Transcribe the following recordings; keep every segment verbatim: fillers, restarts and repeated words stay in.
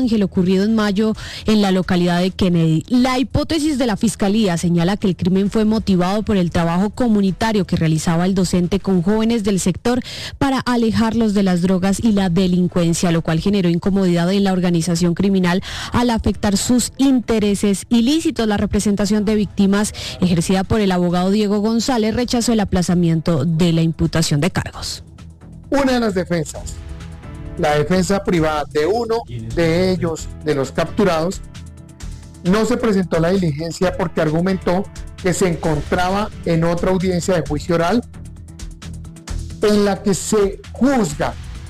Ángel, ocurrido en mayo en la localidad de Kennedy. La hipótesis de la Fiscalía señala que el crimen fue motivado por el trabajo comunitario que realizaba el docente con jóvenes del sector para alejarlos de las drogas y la delincuencia, lo cual generó incomodidad en la organización criminal al afectar sus intereses ilícitos. La representación de víctimas ejercida por el abogado Diego González rechazó el aplazamiento de la imputación de cargos. Una de las defensas, la defensa privada de uno de ellos, de los capturados, no se presentó a la diligencia porque argumentó que se encontraba en otra audiencia de juicio oral en la que se juzga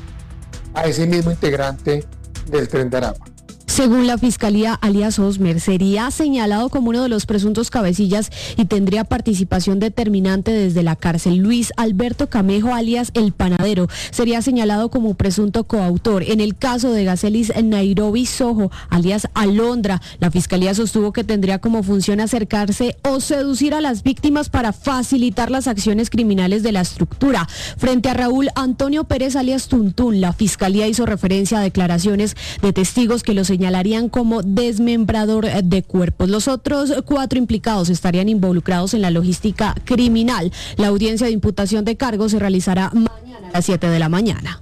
a ese mismo integrante del Tren de Aragua. Según la Fiscalía, alias Osmer sería señalado como uno de los presuntos cabecillas y tendría participación determinante desde la cárcel. Luis Alberto Camejo, alias El Panadero, sería señalado como presunto coautor. En el caso de Gacelis Nairobi Sojo, alias Alondra, la Fiscalía sostuvo que tendría como función acercarse o seducir a las víctimas para facilitar las acciones criminales de la estructura. Frente a Raúl Antonio Pérez, alias Tuntún, la Fiscalía hizo referencia a declaraciones de testigos que lo señalarían como desmembrador de cuerpos. Los otros cuatro implicados estarían involucrados en la logística criminal. La audiencia de imputación de cargos se realizará mañana a las siete de la mañana.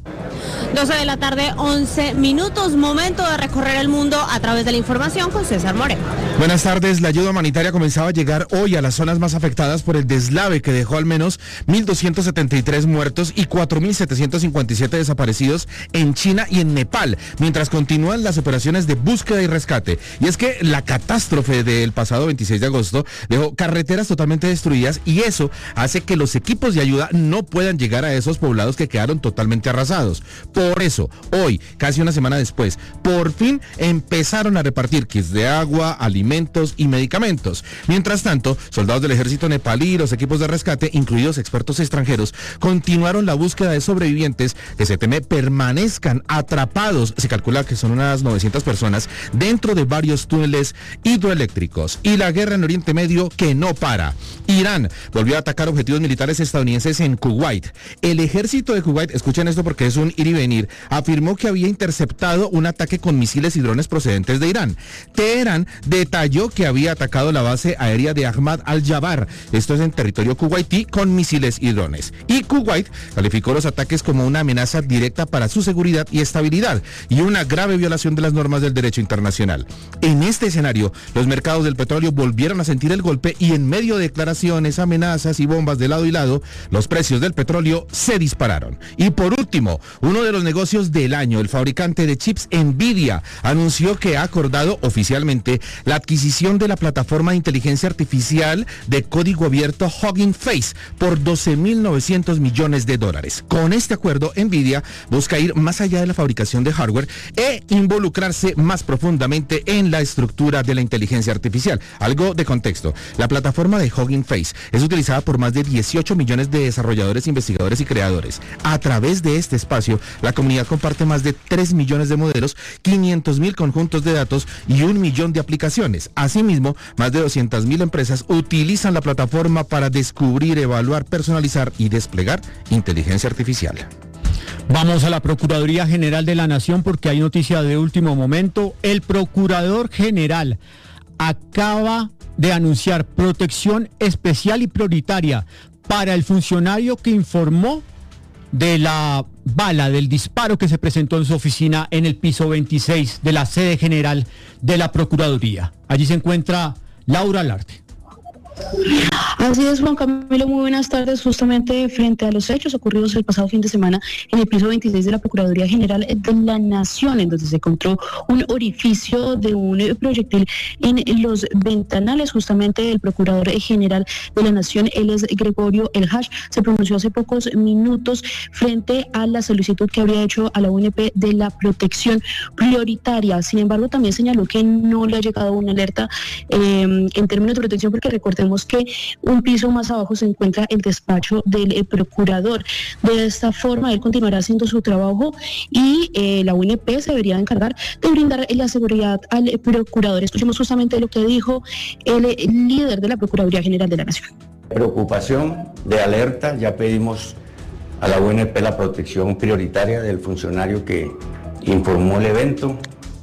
doce de la tarde, once minutos, momento de recorrer el mundo a través de la información con César Moreno. Buenas tardes, la ayuda humanitaria comenzaba a llegar hoy a las zonas más afectadas por el deslave que dejó al menos mil doscientos setenta y tres muertos y cuatro mil setecientos cincuenta y siete desaparecidos en China y en Nepal, mientras continúan las operaciones de búsqueda y rescate. Y es que la catástrofe del pasado veintiséis de agosto dejó carreteras totalmente destruidas y eso hace que los equipos de ayuda no puedan llegar a esos poblados que quedaron totalmente arrasados. Por eso, hoy, casi una semana después, por fin empezaron a repartir kits de agua, alimentos y medicamentos. Mientras tanto, soldados del ejército nepalí y los equipos de rescate, incluidos expertos extranjeros, continuaron la búsqueda de sobrevivientes que se teme permanezcan atrapados, se calcula que son unas novecientas personas, dentro de varios túneles hidroeléctricos. Y la guerra en Oriente Medio que no para. Irán volvió a atacar objetivos militares estadounidenses en Kuwait. El ejército de Kuwait, escuchen esto porque es un ir y venir, afirmó que había interceptado un ataque con misiles y drones procedentes de Irán. Teherán detalló que había atacado la base aérea de Ahmad al-Jabar, esto es en territorio kuwaití, con misiles y drones. Y Kuwait calificó los ataques como una amenaza directa para su seguridad y estabilidad y una grave violación de las normas del derecho internacional. En este escenario, los mercados del petróleo volvieron a sentir el golpe y en medio de declaraciones, amenazas y bombas de lado y lado, los precios del petróleo se dispararon. Y por último, uno de los negocios del año, el fabricante de chips Nvidia, anunció que ha acordado oficialmente la adquisición de la plataforma de inteligencia artificial de código abierto Hugging Face por doce mil novecientos millones de dólares. Con este acuerdo, Nvidia busca ir más allá de la fabricación de hardware e involucrarse más profundamente en la estructura de la inteligencia artificial. Algo de contexto, la plataforma de Hugging Face es utilizada por más de dieciocho millones de desarrolladores, investigadores y creadores. A través de este espacio, la comunidad comparte más de tres millones de modelos, quinientos mil conjuntos de datos y un millón de aplicaciones. Asimismo, más de doscientas mil empresas utilizan la plataforma para descubrir, evaluar, personalizar y desplegar inteligencia artificial. Vamos a la Procuraduría General de la Nación porque hay noticia de último momento. El Procurador General acaba de anunciar protección especial y prioritaria para el funcionario que informó de la bala, del disparo que se presentó en su oficina en el piso veintiséis de la sede general de la Procuraduría. Allí se encuentra Laura Larte. Así es, Juan Camilo, muy buenas tardes. Justamente frente a los hechos ocurridos el pasado fin de semana en el piso veintiséis de la Procuraduría General de la Nación, en donde se encontró un orificio de un proyectil en los ventanales. Justamente el Procurador General de la Nación, él es Gregorio El Hash, se pronunció hace pocos minutos frente a la solicitud que habría hecho a la U N P de la protección prioritaria. Sin embargo, también señaló que no le ha llegado una alerta eh, en términos de protección, porque recordemos que un piso más abajo se encuentra el despacho del eh, procurador. De esta forma, él continuará haciendo su trabajo y eh, la U N P se debería encargar de brindar la seguridad al eh, procurador. Escuchemos justamente lo que dijo el eh, líder de la Procuraduría General de la Nación. Preocupación de alerta, ya pedimos a la U N P la protección prioritaria del funcionario que informó el evento.